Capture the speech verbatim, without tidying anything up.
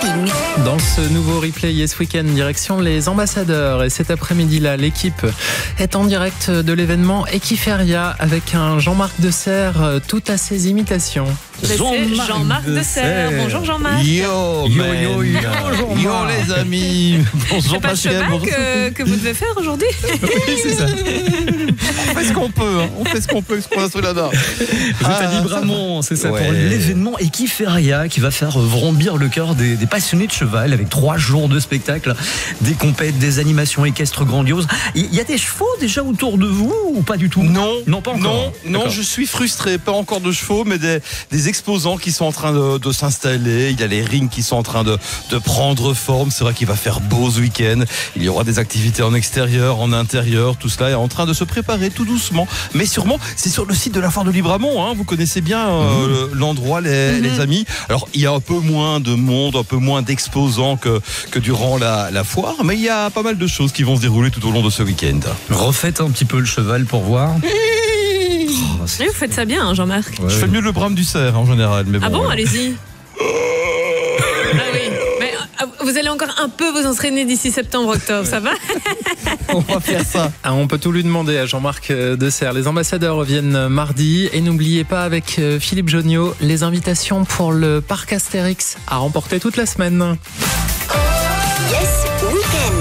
parking. Dans ce nouveau replay Yes Weekend, direction les ambassadeurs. Et cet après-midi-là, l'équipe est en direct de l'événement Equiferia avec un Jean-Marc Deserre tout à ses imitations. Jean-Marc, Jean-Marc Deserre. Bonjour Jean-Marc. Yo, yo, yo, yo, yo, yo les amis. Bonjour C'est pas le Pascal. cheval Bonjour. que, que vous devez faire aujourd'hui. Oui, c'est ça. On fait ce qu'on peut. Hein. On fait ce qu'on peut avec ce qu'on a sous la dent. Vous êtes à Libramont, c'est ça, ouais. pour l'événement Equiferia qui va faire vrombir le cœur des, des passionnés de cheval avec trois jours de spectacle, des compètes, des animations équestres grandioses. Il y a des chevaux déjà autour de vous ou pas du tout? Non, non, pas encore. Non, non, je suis frustré. Pas encore de chevaux, mais des, des exposants qui sont en train de, de s'installer. Il y a les rings qui sont en train de, de prendre forme. C'est vrai qu'il va faire beau ce week-end. Il y aura des activités en extérieur, en intérieur. Tout cela est en train de se préparer tout doucement. Mais sûrement, c'est sur le site de la foire de Libramont. Hein. Vous connaissez bien euh, mmh. l'endroit, les, mmh. les amis. Alors, il y a un peu moins de monde, un peu moins d'exposants que, que durant la, la foire. Mais il y a pas mal de choses qui vont se dérouler tout au long de ce week-end. Refaites un petit peu le cheval pour voir. Oui, vous faites ça bien, hein, Jean-Marc. Ouais. Je fais mieux le brame du cerf en général. Mais bon, ah bon, ouais. allez-y. Ah oui, mais vous allez encore un peu vous entraîner d'ici septembre-octobre, ça va? On va faire ça. Ah, on peut tout lui demander à Jean-Marc Deserre. Les ambassadeurs reviennent mardi. Et n'oubliez pas, avec Philippe Jonio, les invitations pour le parc Astérix à remporter toute la semaine. Yes Weekend.